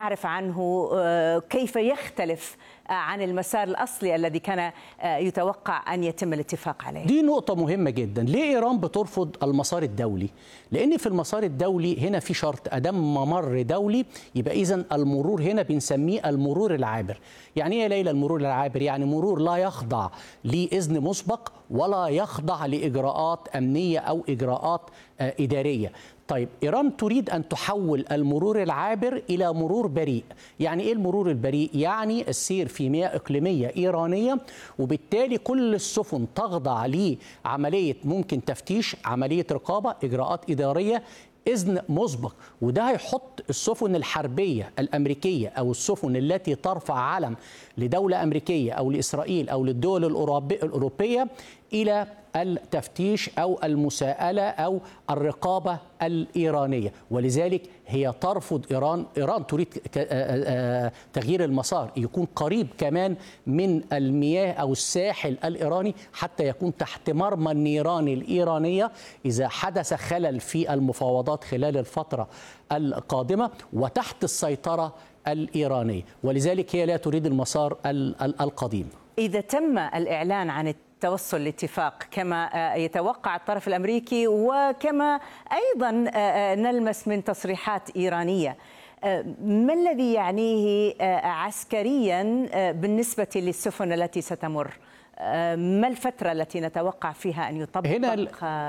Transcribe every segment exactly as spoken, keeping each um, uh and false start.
نعرف عنه كيف يختلف عن المسار الأصلي الذي كان يتوقع أن يتم الاتفاق عليه. دي نقطة مهمة جدا. ليه إيران بترفض المسار الدولي؟ لأن في المسار الدولي هنا في شرط، أدام ممر دولي يبقى إذن المرور هنا بنسميه المرور العابر. يعني إيه يا ليلى المرور العابر؟ يعني مرور لا يخضع لإذن مسبق ولا يخضع لإجراءات أمنية أو إجراءات إدارية. طيب إيران تريد أن تحول المرور العابر إلى مرور بريء. يعني إيه المرور البريء؟ يعني السير في مياه إقليمية إيرانية، وبالتالي كل السفن تخضع لعملية ممكن تفتيش، عملية رقابة، إجراءات إدارية، إذن مسبق. وده هيحط السفن الحربية الأمريكية أو السفن التي ترفع علم لدولة أمريكية أو لإسرائيل أو للدول الأوروبية إلى التفتيش أو المساءلة أو الرقابة الإيرانية. ولذلك هي ترفض إيران إيران تريد تغيير المسار يكون قريب كمان من المياه أو الساحل الإيراني حتى يكون تحت مرمى النيران الإيرانية إذا حدث خلل في المفاوضات خلال الفترة القادمة وتحت السيطرة الإيرانية. ولذلك هي لا تريد المسار القديم. إذا تم الإعلان عن توصل لاتفاق كما يتوقع الطرف الأمريكي وكما أيضا نلمس من تصريحات إيرانية، ما الذي يعنيه عسكريا بالنسبة للسفن التي ستمر؟ ما الفترة التي نتوقع فيها أن يطبق هنا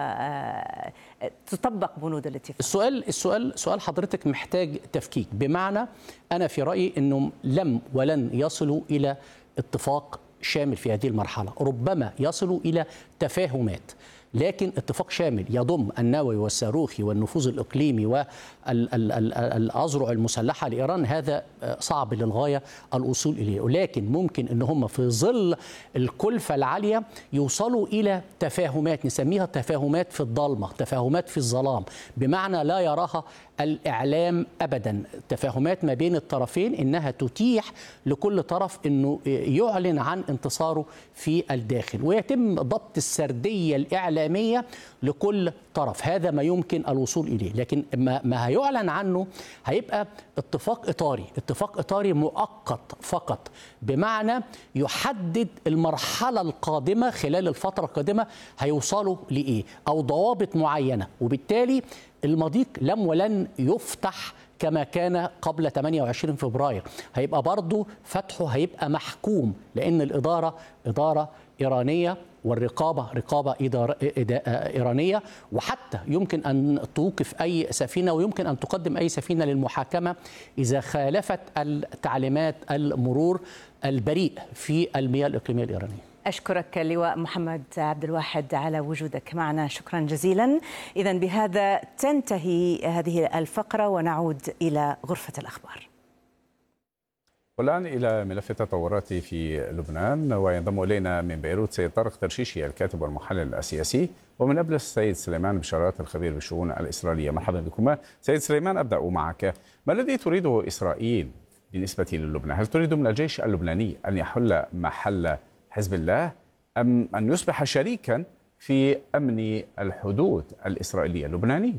تطبق بنود الاتفاق؟ السؤال السؤال سؤال حضرتك محتاج تفكيك. بمعنى أنا في رأيي أنهم لم ولن يصلوا إلى اتفاق شامل في هذه المرحلة. ربما يصلوا إلى تفاهمات، لكن اتفاق شامل يضم النووي والصاروخي والنفوذ الإقليمي والأذرع المسلحة لإيران هذا صعب للغاية الوصول إليه. ولكن ممكن أن هم في ظل الكلفة العالية يوصلوا إلى تفاهمات نسميها تفاهمات في الضلمة، تفاهمات في الظلام، بمعنى لا يراها الإعلام أبدا. تفاهمات ما بين الطرفين إنها تتيح لكل طرف أنه يعلن عن انتصاره في الداخل ويتم ضبط السردية الإعلامية لكل طرف. هذا ما يمكن الوصول إليه. لكن ما, ما هيعلن عنه هيبقى اتفاق إطاري، اتفاق إطاري مؤقت فقط، بمعنى يحدد المرحلة القادمة خلال الفترة القادمة هيوصلوا لإيه أو ضوابط معينة. وبالتالي المضيق لم ولن يفتح كما كان قبل ثمانية وعشرين فبراير. هيبقى برضو فتحه هيبقى محكوم لأن الإدارة إدارة إيرانية والرقابة رقابة إيرانية، وحتى يمكن أن توقف أي سفينة ويمكن أن تقدم أي سفينة للمحاكمة إذا خالفت التعليمات المرور البريء في المياه الإقليمية الإيرانية. أشكرك اللواء محمد عبد الواحد على وجودك معنا، شكرا جزيلا. إذن بهذا تنتهي هذه الفقرة ونعود إلى غرفة الأخبار. والآن إلى ملف التطورات في لبنان، وينضم إلينا من بيروت سيد طارق ترشيشي الكاتب والمحلل السياسي، ومن أبلس السيد سليمان بشارات الخبير بالشؤون الإسرائيلية. مرحبا بكما. سيد سليمان، أبدأ معك. ما الذي تريده إسرائيل بالنسبة للبنان؟ هل تريد من الجيش اللبناني أن يحل محل حزب الله أم أن يصبح شريكا في أمن الحدود الإسرائيلية اللبنانية؟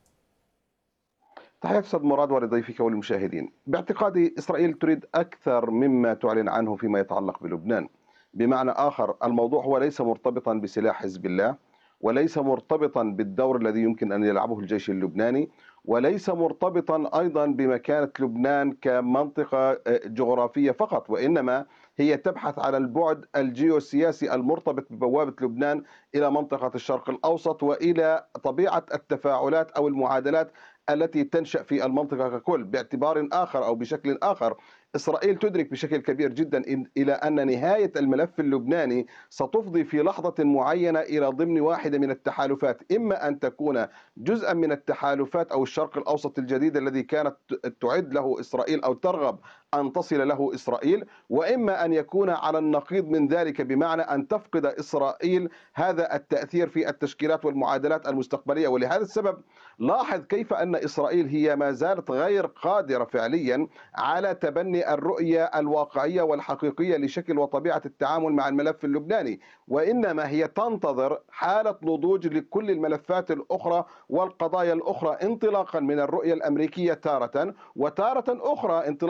تحية أستاذ مراد ولضيفك وللمشاهدين. باعتقادي إسرائيل تريد أكثر مما تعلن عنه فيما يتعلق بلبنان. بمعنى آخر، الموضوع هو ليس مرتبطا بسلاح حزب الله، وليس مرتبطا بالدور الذي يمكن أن يلعبه الجيش اللبناني، وليس مرتبطا أيضا بمكانة لبنان كمنطقة جغرافية فقط، وإنما هي تبحث على البعد الجيوسياسي المرتبط ببوابة لبنان إلى منطقة الشرق الأوسط وإلى طبيعة التفاعلات أو المعادلات التي تنشأ في المنطقة ككل. باعتبار آخر أو بشكل آخر، إسرائيل تدرك بشكل كبير جدا إلى أن نهاية الملف اللبناني ستفضي في لحظة معينة إلى ضمن واحدة من التحالفات، إما أن تكون جزءا من التحالفات أو الشرق الأوسط الجديد الذي كانت تعد له إسرائيل أو ترغب أن تصل له إسرائيل، وإما أن يكون على النقيض من ذلك، بمعنى أن تفقد إسرائيل هذا التأثير في التشكيلات والمعادلات المستقبلية. ولهذا السبب لاحظ كيف أن إسرائيل هي ما زالت غير قادرة فعليا على تبني الرؤية الواقعية والحقيقية لشكل وطبيعة التعامل مع الملف اللبناني، وإنما هي تنتظر حالة نضوج لكل الملفات الأخرى والقضايا الأخرى، انطلاقا من الرؤية الأمريكية تارة، وتارة أخرى انطلاقا